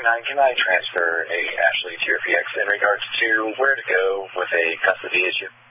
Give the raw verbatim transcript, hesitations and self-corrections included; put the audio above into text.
nine, can I transfer a Ashley to your P X in regards to where to go with a custody issue?